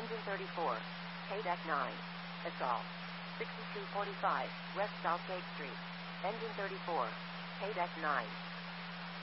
Engine 34. KDEC 9. Assault. 6245 West Southgate Street. Engine 34. KDEC 9.